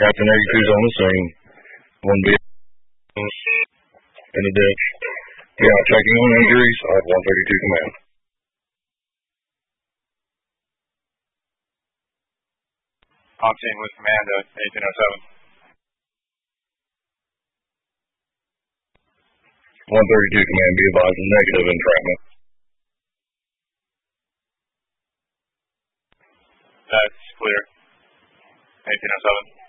Captain 82's on the scene. One be in the ditch. Yeah, checking on injuries. I have 132 command. On scene with command at 1807. 132 command, be advised of negative entrapment. That's clear. 1807.